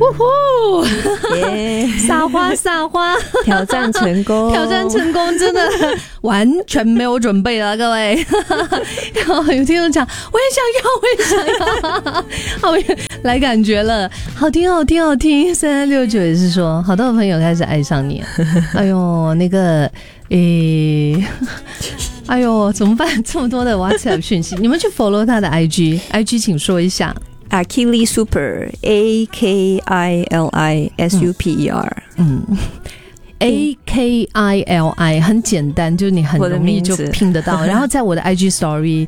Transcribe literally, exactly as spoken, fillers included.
呜呼，耶，撒花撒花， 挑战成功， 挑战成功，真的完全没有准备了，各位。然后有听众讲，我也想要，我也想要，好来感觉了，好听好听好听。三三六九也是说，好多朋友开始爱上你了。哎呦，那个，诶。哎呦，怎么办？这么多的 WhatsApp 讯息，你们去 follow 他的 I G，I G 请说一下。 Akili Super A K I L I S U P E R， 嗯。A K I L I 很简单，就是你很容易就拼得到。然后在我的 I G Story